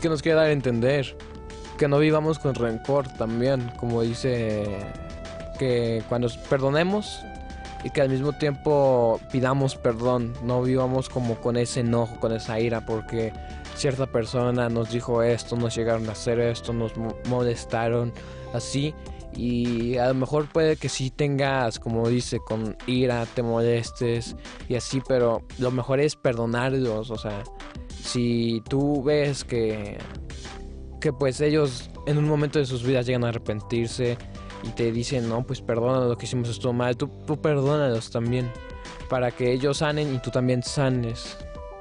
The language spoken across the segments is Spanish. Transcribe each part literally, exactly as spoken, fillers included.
que nos quiere dar a entender que no vivamos con rencor también, como dice, que cuando perdonemos y que al mismo tiempo pidamos perdón, no vivamos como con ese enojo, con esa ira, porque cierta persona nos dijo esto, nos llegaron a hacer esto, nos molestaron, así. Y a lo mejor puede que sí tengas, como dice, con ira, te molestes y así, pero lo mejor es perdonarlos. O sea, si tú ves que, que pues ellos en un momento de sus vidas llegan a arrepentirse y te dicen, no, pues perdona, lo que hicimos estuvo mal, tú, tú perdónalos también, para que ellos sanen y tú también sanes.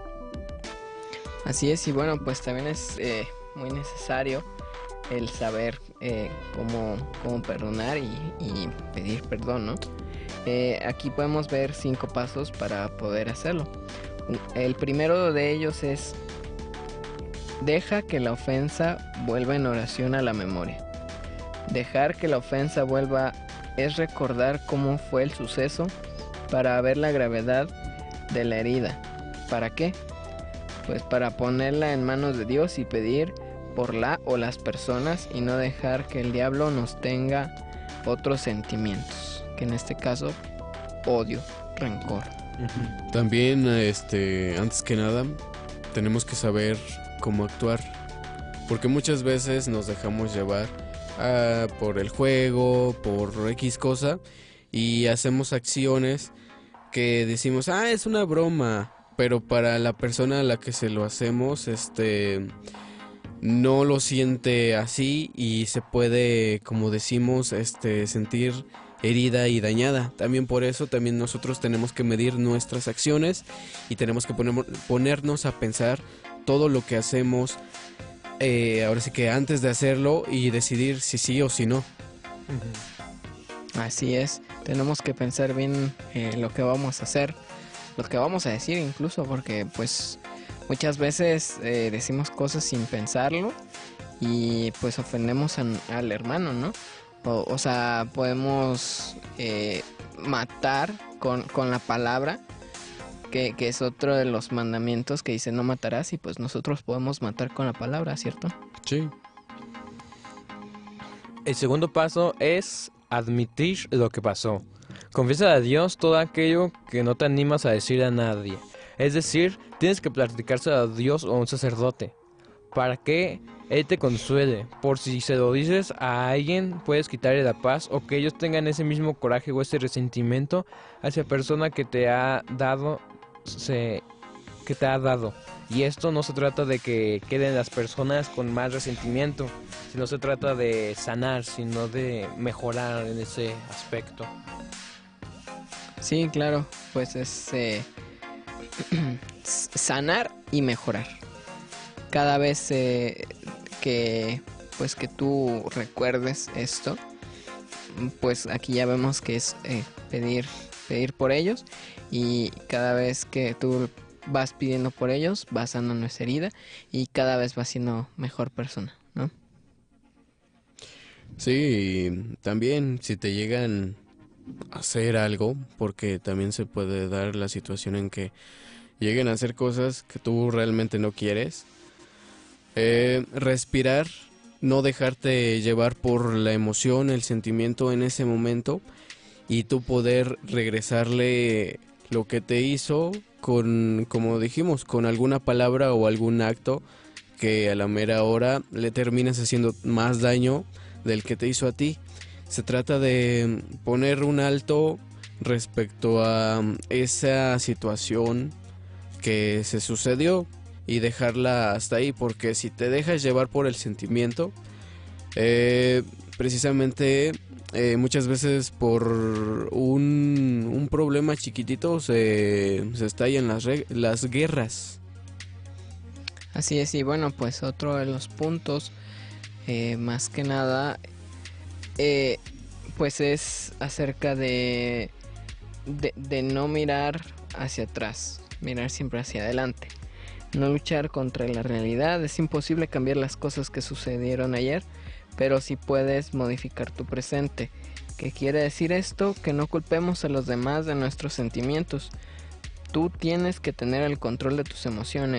Así es, y bueno, pues también es eh, muy necesario el saber eh, cómo, cómo perdonar y, y pedir perdón, ¿no? Eh, aquí podemos ver cinco pasos para poder hacerlo. El primero de ellos es: deja que la ofensa vuelva en oración a la memoria. Dejar que la ofensa vuelva es recordar cómo fue el suceso para ver la gravedad de la herida. ¿Para qué? Pues para ponerla en manos de Dios y pedir por la o las personas, y no dejar que el diablo nos tenga otros sentimientos, que en este caso odio, rencor. También este antes que nada tenemos que saber cómo actuar, porque muchas veces nos dejamos llevar ah, por el juego, por X cosa, y hacemos acciones que decimos, ah, es una broma, pero para la persona a la que se lo hacemos, este no lo siente así y se puede, como decimos, este sentir herida y dañada. También por eso también nosotros tenemos que medir nuestras acciones y tenemos que poner, ponernos a pensar todo lo que hacemos, eh, ahora sí que antes de hacerlo, y decidir si sí o si no. Uh-huh. Así es, tenemos que pensar bien eh, lo que vamos a hacer, lo que vamos a decir incluso, porque pues muchas veces eh, decimos cosas sin pensarlo y pues ofendemos a, al hermano, ¿no? O, o sea, podemos eh, matar con, con la palabra, que, que es otro de los mandamientos que dice no matarás, y pues nosotros podemos matar con la palabra, ¿cierto? Sí. El segundo paso es admitir lo que pasó. Confiesa a Dios todo aquello que no te animas a decir a nadie. Es decir, tienes que platicárselo a Dios o a un sacerdote, para que Él te consuele. Por si se lo dices a alguien, puedes quitarle la paz, o que ellos tengan ese mismo coraje o ese resentimiento hacia la persona que te ha dado, se, que te ha dado. Y esto no se trata de que queden las personas con más resentimiento, sino se trata de sanar, sino de mejorar en ese aspecto. Sí, claro, pues es eh, sanar y mejorar. Cada vez eh, que pues que tú recuerdes esto, pues aquí ya vemos que es eh, pedir pedir por ellos, y cada vez que tú vas pidiendo por ellos, vas sanando esa herida y cada vez vas siendo mejor persona, ¿no? Sí, y también si te llegan a hacer algo, porque también se puede dar la situación en que lleguen a hacer cosas que tú realmente no quieres. Eh, respirar, no dejarte llevar por la emoción, el sentimiento en ese momento, y tú poder regresarle lo que te hizo con, como dijimos, con alguna palabra o algún acto que a la mera hora le termines haciendo más daño del que te hizo a ti. Se trata de poner un alto respecto a esa situación que se sucedió y dejarla hasta ahí, porque si te dejas llevar por el sentimiento, eh, precisamente eh, muchas veces por un, un problema chiquitito se, se estallan las, re- las guerras. Así es, y bueno, pues otro de los puntos, eh, más que nada, eh, pues es acerca de, de, de no mirar hacia atrás, mirar siempre hacia adelante. No luchar contra la realidad. Es imposible cambiar las cosas que sucedieron ayer, pero sí puedes modificar tu presente. ¿Qué quiere decir esto? Que no culpemos a los demás de nuestros sentimientos. Tú tienes que tener el control de tus emociones.